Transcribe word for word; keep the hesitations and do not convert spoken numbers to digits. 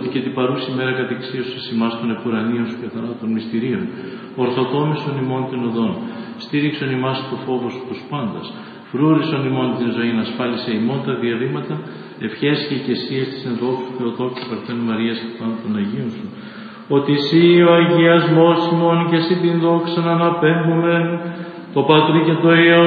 ότι και την παρούση μέρα κατεξίωσες ημάς των επουρανίων σου και θανάτων μυστηρίων, ορθοτόμησον ημών την οδόν, στήριξον ημάς το φόβο σου τους πάντας, φρούρισον ημών την ζωή, ασφάλισε ημών τα διαδήματα, ευχές και οικεσίες της ενδόξου Θεοτόξου Παρθένου Μαρίας και πάνω των Αγίων σου. Ότι εσύ ο αγιασμός ημών και εσύ την δόξα να αναπέμπουμε, το Πατρί και το Υιό